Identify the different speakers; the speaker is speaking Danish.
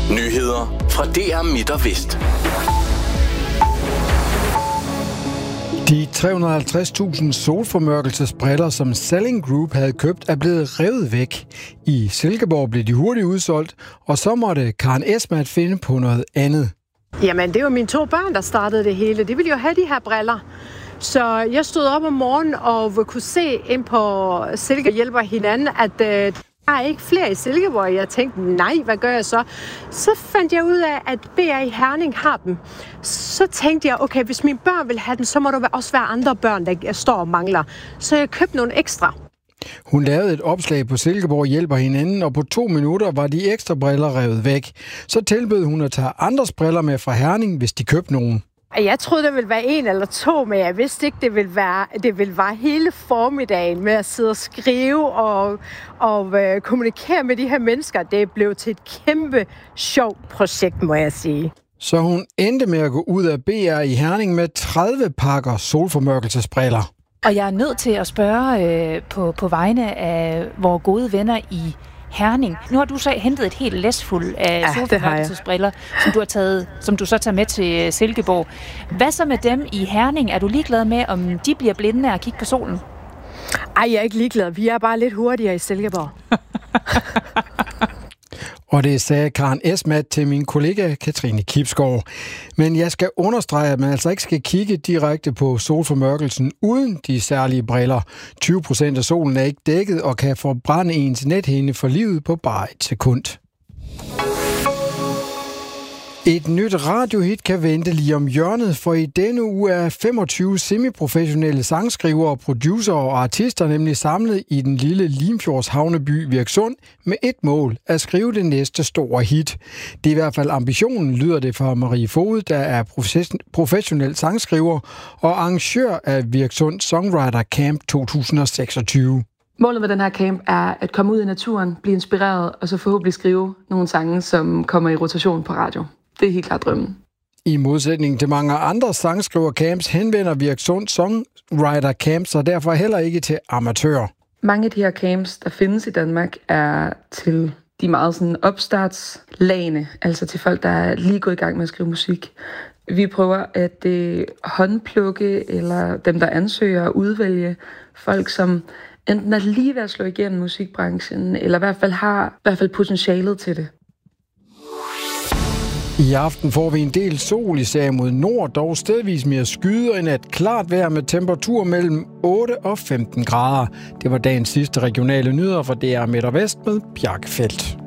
Speaker 1: Nyheder fra DR Midt og Vest.
Speaker 2: De 350.000 solformørkelsesbriller, som Salling Group havde købt, er blevet revet væk. I Silkeborg blev de hurtigt udsolgt, og så måtte Karen Esmat finde på noget andet.
Speaker 3: Jamen, det var mine 2 børn, der startede det hele. De ville jo have de her briller. Så jeg stod op om morgenen og kunne se ind på Silke hjælper hinanden, at der er ikke flere i Silkeborg. Jeg tænkte, nej, hvad gør jeg så? Så fandt jeg ud af, at BR i Herning har dem. Så tænkte jeg, okay, hvis mine børn vil have dem, så må der også være andre børn, der står og mangler. Så jeg købte nogle ekstra.
Speaker 2: Hun lavede et opslag på Silkeborg hjælper hinanden, og på 2 minutter var de ekstra briller revet væk. Så tilbød hun at tage andres briller med fra Herning, hvis de købte nogen.
Speaker 3: Jeg troede, det ville være 1 eller 2, men jeg vidste ikke, det ville være hele formiddagen med at sidde og skrive og kommunikere med de her mennesker. Det blev til et kæmpe sjovt projekt, må jeg sige.
Speaker 2: Så hun endte med at gå ud af BR i Herning med 30 pakker solformørkelsesbriller.
Speaker 4: Og jeg er nødt til at spørge på vegne af vores gode venner i Herning. Nu har du så hentet et helt læsfuld af solformørkelsesbriller, som du så tager med til Silkeborg. Hvad så med dem i Herning? Er du ligeglad med, om de bliver blinde af at kigge på solen?
Speaker 3: Ej, jeg er ikke ligeglad. Vi er bare lidt hurtigere i Silkeborg.
Speaker 2: Og det sagde Karen Esmat til min kollega Katrine Kibsgaard. Men jeg skal understrege, at man altså ikke skal kigge direkte på solformørkelsen uden de særlige briller. 20% af solen er ikke dækket og kan forbrænde ens nethinde for livet på bare et sekund. Et nyt radiohit kan vente lige om hjørnet, for i denne uge er 25 semiprofessionelle sangskrivere, producer og artister nemlig samlet i den lille Limfjords havneby Virksund med et mål: at skrive det næste store hit. Det er i hvert fald ambitionen, lyder det fra Marie Foged, der er professionel sangskriver og arrangør af Virksund Songwriter Camp 2026.
Speaker 5: Målet med den her camp er at komme ud i naturen, blive inspireret og så forhåbentlig skrive nogle sange, som kommer i rotation på radio. Det er helt klart drømmen.
Speaker 2: I modsætning til mange andre sangskrivercamps henvender Virksund Songwriter Camps sig derfor heller ikke til amatører.
Speaker 5: Mange af de her camps, der findes i Danmark, er til de meget sådan opstartslagene, altså til folk, der er lige gået i gang med at skrive musik. Vi prøver at håndplukke eller dem, der ansøger, at udvælge folk, som enten er lige ved at slå igennem musikbranchen, eller i hvert fald potentialet til det.
Speaker 2: I aften får vi en del sol, især mod nord, dog stedvis mere skyder end et klart vejr med temperatur mellem 8 og 15 grader. Det var dagens sidste regionale nyheder fra DR Midt og Vest med Bjarke Feldt.